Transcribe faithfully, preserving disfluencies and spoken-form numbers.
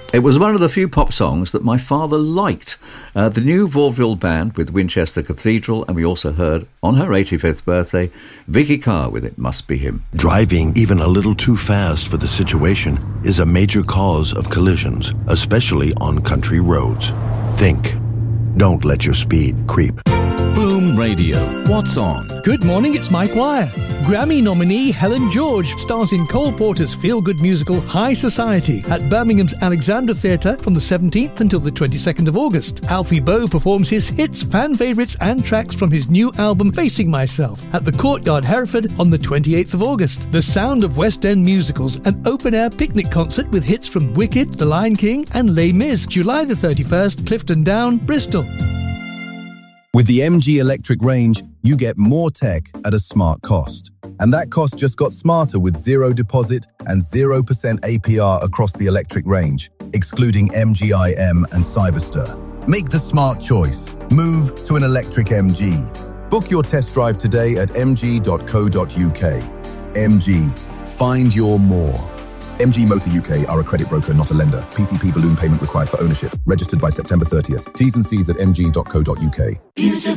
It was one of the few pop songs that my father liked. Uh, the new Vaudeville Band with Winchester Cathedral, and we also heard, on her eighty-fifth birthday, Vicky Carr with It Must Be Him. Driving even a little too fast for the situation is a major cause of collisions, especially on country roads. Think. Don't let your speed creep. Boom Radio. What's on? Good morning, it's Mike Wire. Grammy nominee Helen George stars in Cole Porter's feel-good musical High Society at Birmingham's Alexandra Theatre from the seventeenth until the twenty-second of August. Alfie Boe performs his hits, fan favourites and tracks from his new album Facing Myself at the Courtyard Hereford on the twenty-eighth of August. The Sound of West End Musicals, an open-air picnic concert with hits from Wicked, The Lion King and Les Mis, July the thirty-first, Clifton Down, Bristol. With the M G Electric range, you get more tech at a smart cost. And that cost just got smarter with zero deposit and zero percent A P R across the electric range, excluding M G I M and Cyberster. Make the smart choice. Move to an electric M G. Book your test drive today at m g dot co dot u k. M G. Find your more. M G Motor U K are a credit broker, not a lender. P C P balloon payment required for ownership. Registered by September thirtieth. T's and C's at m g dot co dot u k. Beautiful.